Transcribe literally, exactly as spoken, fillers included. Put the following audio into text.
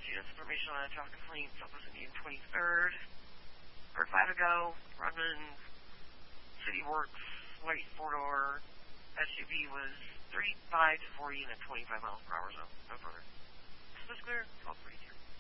units information on a traffic complaint, Southwest Indian twenty-third. Or five ago, Redmond City Works light four-door S U V was thirty-five to forty in a twenty-five miles per hour zone. No further. Is this clear? twelve forty-two.